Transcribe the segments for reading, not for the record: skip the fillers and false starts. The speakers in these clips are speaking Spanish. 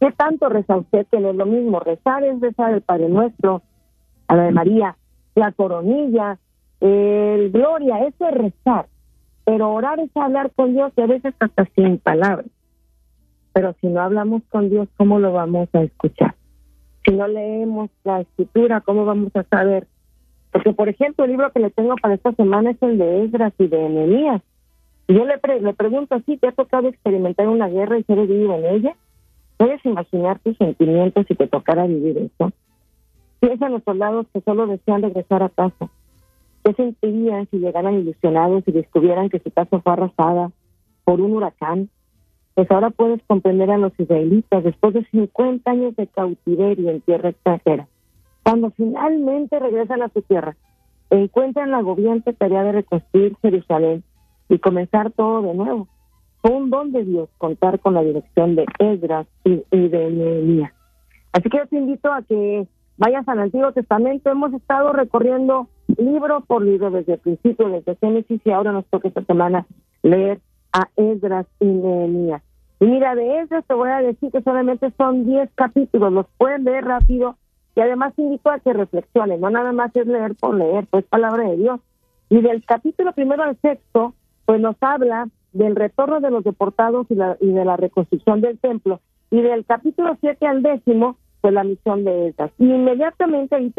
¿Qué tanto reza usted? Que no es lo mismo. Rezar es rezar el Padre Nuestro, a la de María, la coronilla, el Gloria, eso es rezar. Pero orar es hablar con Dios, y a veces hasta sin palabras. Pero si no hablamos con Dios, ¿cómo lo vamos a escuchar? Si no leemos la Escritura, ¿cómo vamos a saber? Porque, por ejemplo, el libro que le tengo para esta semana es el de Esdras y de Nehemías. Y yo le pregunto así, ¿te ha tocado experimentar una guerra y ser herido en ella? ¿Puedes imaginar tus sentimientos si te tocara vivir eso? Piensa en los soldados que solo desean regresar a casa. ¿Qué sentirían si llegaran ilusionados y descubrieran que su casa fue arrasada por un huracán? Pues ahora puedes comprender a los israelitas después de 50 años de cautiverio en tierra extranjera. Cuando finalmente regresan a su tierra, encuentran la agobiante tarea de reconstruir Jerusalén y comenzar todo de nuevo. Fue un don de Dios contar con la dirección de Esdras y de Nehemías. Así que yo te invito a que vayas al Antiguo Testamento. Hemos estado recorriendo libro por libro desde el principio, desde Génesis, y ahora nos toca esta semana leer a Esdras y Nehemías. Y mira, de Esdras te voy a decir que solamente son 10 capítulos, los pueden leer rápido, y además te invito a que reflexionen, no nada más es leer por leer, pues palabra de Dios. Y del capítulo 1 al 6, pues nos habla del retorno de los deportados y de la reconstrucción del templo, y del capítulo 7 al 10, pues la misión de Esdras. Y inmediatamente ahí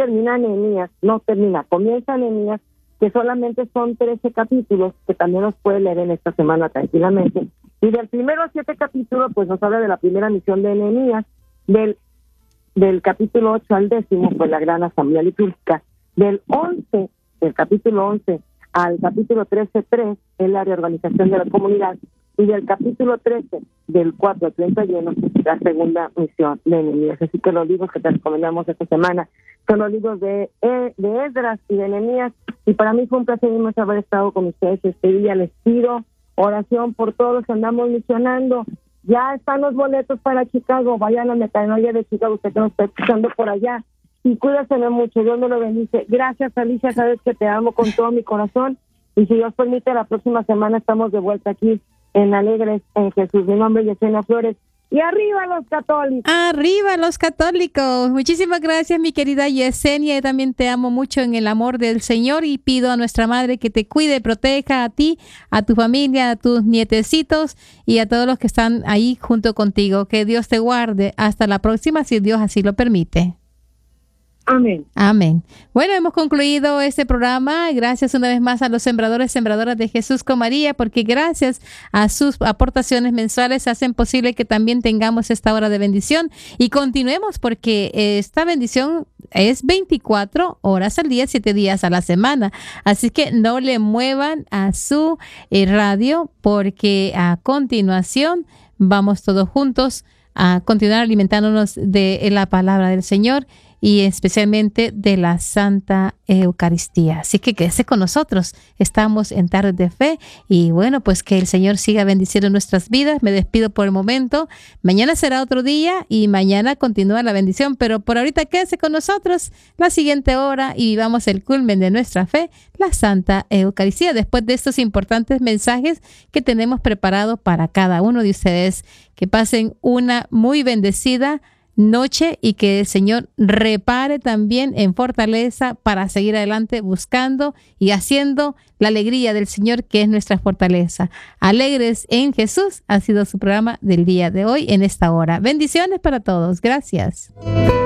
comienza Nehemías, que solamente son 13 capítulos, que también los puede leer en esta semana tranquilamente. Y del 1 al 7 capítulo, pues nos habla de la primera misión de Nehemías, del capítulo 8 al 10, pues la gran asamblea litúrgica. Del capítulo 11 al capítulo 13:3 es la reorganización de la comunidad, y del capítulo 13, del 4 al 31, la segunda misión de Nehemías. Así que los libros que te recomendamos esta semana son los libros de Esdras y de Nehemías, y para mí fue un placer inmenso haber estado con ustedes este día. Les pido oración por todos los que andamos misionando. Ya están los boletos para Chicago, vayan a Metanoia de Chicago, usted que nos está escuchando por allá, y cuídate mucho, Dios me lo bendice. Gracias, Alicia, sabes que te amo con todo mi corazón, y si Dios permite, la próxima semana estamos de vuelta aquí en Alegres en Jesús. Mi nombre es Yesenia Flores, y arriba los católicos. Arriba los católicos. Muchísimas gracias, mi querida Yesenia. Yo también te amo mucho en el amor del Señor, y pido a nuestra Madre que te cuide, proteja a ti, a tu familia, a tus nietecitos y a todos los que están ahí junto contigo. Que Dios te guarde. Hasta la próxima, si Dios así lo permite. Amén. Amén. Bueno, hemos concluido este programa. Gracias una vez más a los sembradores, sembradoras de Jesús con María, porque gracias a sus aportaciones mensuales hacen posible que también tengamos esta hora de bendición y continuemos, porque esta bendición es 24 horas al día, 7 días a la semana. Así que no le muevan a su radio, porque a continuación vamos todos juntos a continuar alimentándonos de la palabra del Señor, y especialmente de la Santa Eucaristía. Así que quédese con nosotros. Estamos en Tardes de Fe, y bueno, pues que el Señor siga bendiciendo nuestras vidas. Me despido por el momento. Mañana será otro día y mañana continúa la bendición, pero por ahorita quédese con nosotros la siguiente hora y vivamos el culmen de nuestra fe, la Santa Eucaristía, después de estos importantes mensajes que tenemos preparados para cada uno de ustedes. Que pasen una muy bendecida noche y que el Señor repare también en fortaleza para seguir adelante buscando y haciendo la alegría del Señor, que es nuestra fortaleza. Alegres en Jesús ha sido su programa del día de hoy en esta hora. Bendiciones para todos. Gracias.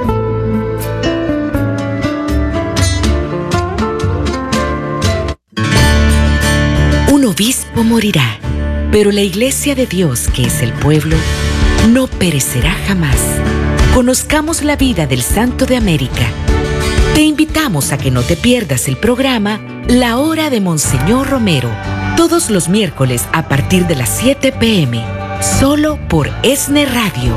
Un obispo morirá, pero la Iglesia de Dios, que es el pueblo, no perecerá jamás. Conozcamos la vida del Santo de América. Te invitamos a que no te pierdas el programa La Hora de Monseñor Romero, todos los miércoles a partir de las 7 p.m., solo por ESNE Radio.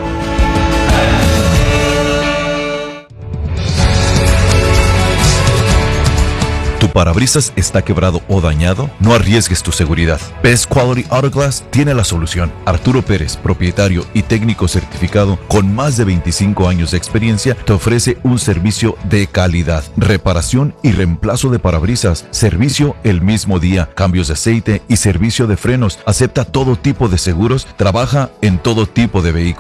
¿Tu parabrisas está quebrado o dañado? No arriesgues tu seguridad. Best Quality Auto Glass tiene la solución. Arturo Pérez, propietario y técnico certificado con más de 25 años de experiencia, te ofrece un servicio de calidad. Reparación y reemplazo de parabrisas, servicio el mismo día, cambios de aceite y servicio de frenos. Acepta todo tipo de seguros, trabaja en todo tipo de vehículos.